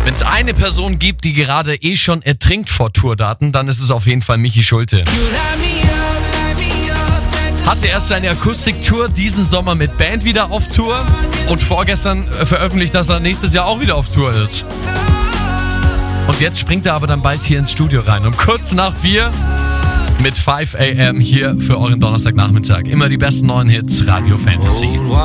Wenn es eine Person gibt, die gerade schon ertrinkt vor Tourdaten, dann ist es auf jeden Fall Michi Schulte. Hatte erst seine Akustiktour diesen Sommer mit Band wieder auf Tour und vorgestern veröffentlicht, dass er nächstes Jahr auch wieder auf Tour ist. Und jetzt springt er aber dann bald hier ins Studio rein. Um kurz nach 4 mit 5 AM hier für euren Donnerstagnachmittag. Immer die besten neuen Hits, Radio Fantasy.